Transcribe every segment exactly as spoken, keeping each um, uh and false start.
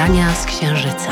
Spotkania z Księżyca.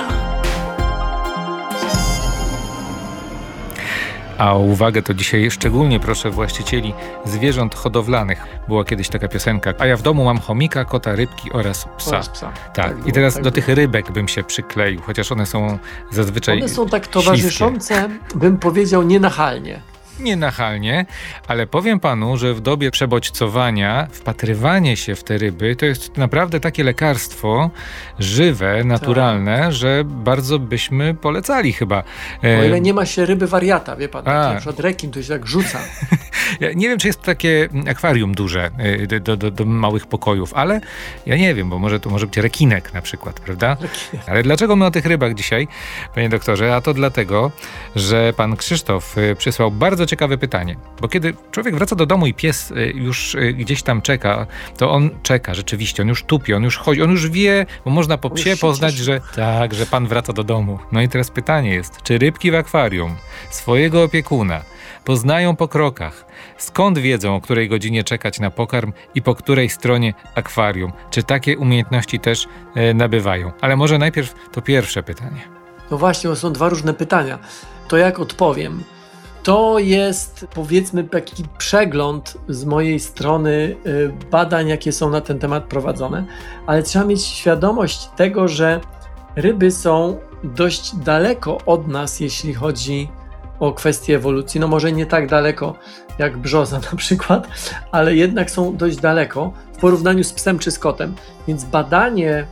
A o uwagę to dzisiaj szczególnie proszę właścicieli zwierząt hodowlanych. Była kiedyś taka piosenka: a ja w domu mam chomika, kota, rybki oraz psa. Oraz psa. Tak. Tak I było, teraz tak do było. tych rybek bym się przykleił, chociaż one są zazwyczaj One są tak śliskie. towarzyszące, bym powiedział, nienachalnie. Nienachalnie, ale powiem panu, że w dobie przebodźcowania wpatrywanie się w te ryby to jest naprawdę takie lekarstwo żywe, naturalne, tak. że bardzo byśmy polecali chyba. O ile nie ma się ryby wariata, wie pan, A. na przykład rekin to się tak rzuca. Ja nie wiem, czy jest takie akwarium duże do, do, do małych pokojów, ale ja nie wiem, bo może to może być rekinek na przykład, prawda? Rekinek. Ale dlaczego my o tych rybach dzisiaj, panie doktorze? A to dlatego, że pan Krzysztof przysłał bardzo ciekawe pytanie, bo kiedy człowiek wraca do domu i pies już gdzieś tam czeka, to on czeka rzeczywiście, on już tupi, on już chodzi, on już wie, bo można po psie poznać, że tak, że pan wraca do domu. No i teraz pytanie jest, czy rybki w akwarium swojego opiekuna poznają po krokach? Skąd wiedzą, o której godzinie czekać na pokarm i po której stronie akwarium? Czy takie umiejętności też e, nabywają? Ale może najpierw to pierwsze pytanie. No właśnie, bo są dwa różne pytania. To jak odpowiem? To jest, powiedzmy, taki przegląd z mojej strony badań, jakie są na ten temat prowadzone, ale trzeba mieć świadomość tego, że ryby są dość daleko od nas, jeśli chodzi o kwestie ewolucji. No może nie tak daleko jak brzoza na przykład, ale jednak są dość daleko w porównaniu z psem czy z kotem. Więc badanie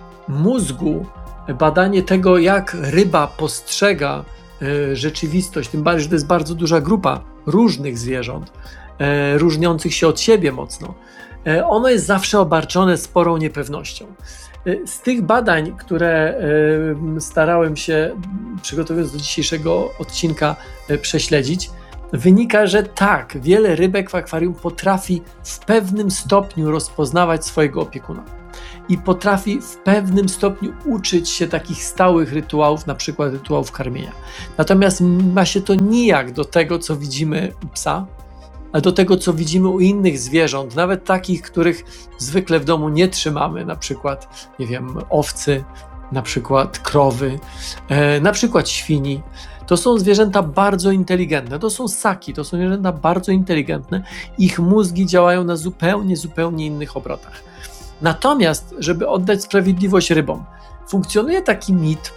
mózgu, badanie tego, jak ryba postrzega y, rzeczywistość, tym bardziej, że to jest bardzo duża grupa różnych zwierząt, y, różniących się od siebie mocno, y, ono jest zawsze obarczone sporą niepewnością. Z tych badań, które starałem się, przygotowując do dzisiejszego odcinka, prześledzić, wynika, że tak, wiele rybek w akwarium potrafi w pewnym stopniu rozpoznawać swojego opiekuna i potrafi w pewnym stopniu uczyć się takich stałych rytuałów, na przykład rytuałów karmienia. Natomiast ma się to nijak do tego, co widzimy u psa, a do tego, co widzimy u innych zwierząt, nawet takich, których zwykle w domu nie trzymamy, na przykład, nie wiem, owcy, na przykład krowy, e, na przykład świni. To są zwierzęta bardzo inteligentne, to są ssaki, to są zwierzęta bardzo inteligentne, ich mózgi działają na zupełnie, zupełnie innych obrotach. Natomiast, żeby oddać sprawiedliwość rybom, funkcjonuje taki mit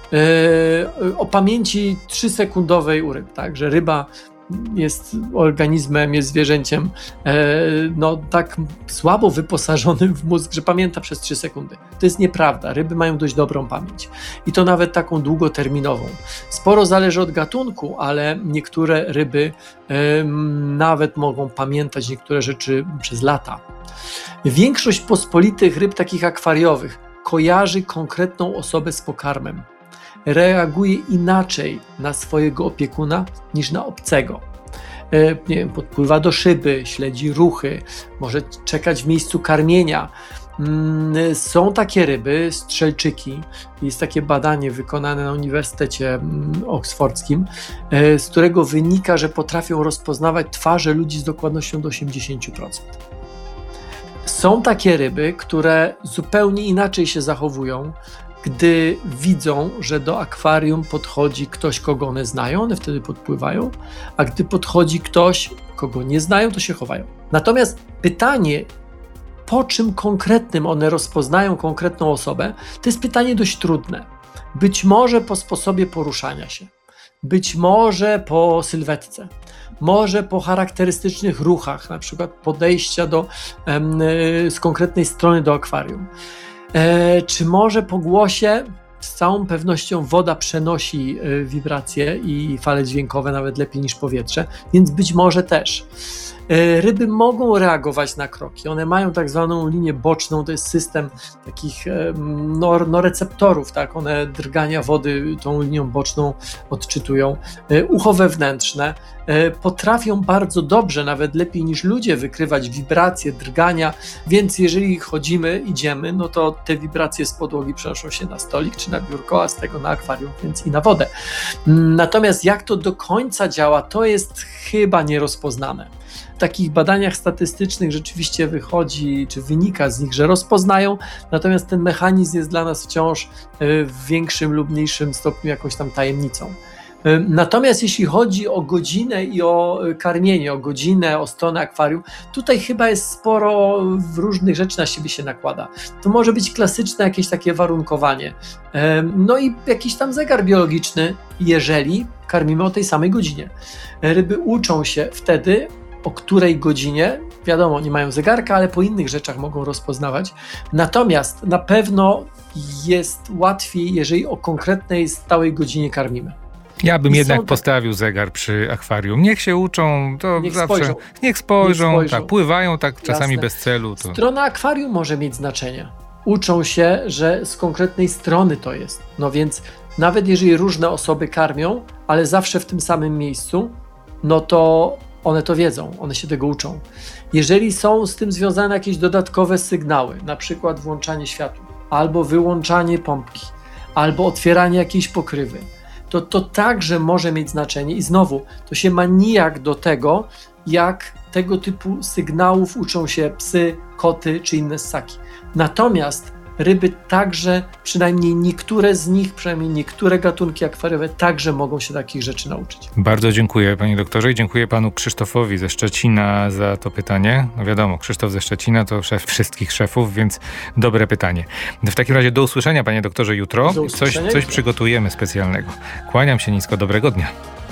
e, o pamięci trzysekundowej u ryb, tak, że ryba jest organizmem, jest zwierzęciem e, no tak słabo wyposażonym w mózg, że pamięta przez trzy sekundy. To jest nieprawda. Ryby mają dość dobrą pamięć. I to nawet taką długoterminową. Sporo zależy od gatunku, ale niektóre ryby e, nawet mogą pamiętać niektóre rzeczy przez lata. Większość pospolitych ryb takich akwariowych kojarzy konkretną osobę z pokarmem. Reaguje inaczej na swojego opiekuna niż na obcego. E, nie wiem, podpływa do szyby, śledzi ruchy, może czekać w miejscu karmienia. Mm, są takie ryby, strzelczyki, jest takie badanie wykonane na Uniwersytecie mm, Oksfordzkim, e, z którego wynika, że potrafią rozpoznawać twarze ludzi z dokładnością do osiemdziesiąt procent. Są takie ryby, które zupełnie inaczej się zachowują, gdy widzą, że do akwarium podchodzi ktoś, kogo one znają, one wtedy podpływają, a gdy podchodzi ktoś, kogo nie znają, to się chowają. Natomiast pytanie, po czym konkretnym one rozpoznają konkretną osobę, to jest pytanie dość trudne. Być może po sposobie poruszania się, być może po sylwetce, może po charakterystycznych ruchach, na przykład podejścia do, em, z konkretnej strony do akwarium. E, czy może po głosie? Z całą pewnością woda przenosi e, wibracje i fale dźwiękowe nawet lepiej niż powietrze, więc być może też. E, ryby mogą reagować na kroki, one mają tak zwaną linię boczną, to jest system takich e, no, no receptorów, tak? One drgania wody tą linią boczną odczytują. E, ucho wewnętrzne e, potrafią bardzo dobrze, nawet lepiej niż ludzie, wykrywać wibracje, drgania, więc jeżeli chodzimy, idziemy, no to te wibracje z podłogi przenoszą się na stolik czy na biurko, a z tego na akwarium, więc i na wodę. Natomiast jak to do końca działa, to jest chyba nierozpoznane. w takich badaniach statystycznych rzeczywiście wychodzi, czy wynika z nich, że rozpoznają, natomiast ten mechanizm jest dla nas wciąż w większym lub mniejszym stopniu jakąś tam tajemnicą. Natomiast jeśli chodzi o godzinę i o karmienie, o godzinę, o stronę akwarium, tutaj chyba jest sporo różnych rzeczy na siebie się nakłada. To może być klasyczne jakieś takie warunkowanie. No i jakiś tam zegar biologiczny, jeżeli karmimy o tej samej godzinie. Ryby uczą się wtedy, o której godzinie, wiadomo, nie mają zegarka, ale po innych rzeczach mogą rozpoznawać. Natomiast na pewno jest łatwiej, jeżeli o konkretnej, stałej godzinie karmimy. Ja bym I jednak te... postawił zegar przy akwarium. Niech się uczą, to Niech zawsze. Spojrzą. Niech spojrzą, Niech spojrzą. tak, pływają tak czasami Jasne. bez celu. To... Strona akwarium może mieć znaczenie. Uczą się, że z konkretnej strony to jest. No więc nawet jeżeli różne osoby karmią, ale zawsze w tym samym miejscu, no to one to wiedzą, one się tego uczą. Jeżeli są z tym związane jakieś dodatkowe sygnały, na przykład włączanie światła, albo wyłączanie pompki, albo otwieranie jakiejś pokrywy, to to także może mieć znaczenie i znowu, to się ma nijak do tego, jak tego typu sygnałów uczą się psy, koty czy inne ssaki. Natomiast ryby także, przynajmniej niektóre z nich, przynajmniej niektóre gatunki akwariowe także mogą się takich rzeczy nauczyć. Bardzo dziękuję panie doktorze i dziękuję panu Krzysztofowi ze Szczecina za to pytanie. No wiadomo, Krzysztof ze Szczecina to szef wszystkich szefów, więc dobre pytanie. W takim razie do usłyszenia panie doktorze jutro. Coś, coś przygotujemy specjalnego. Kłaniam się nisko, dobrego dnia.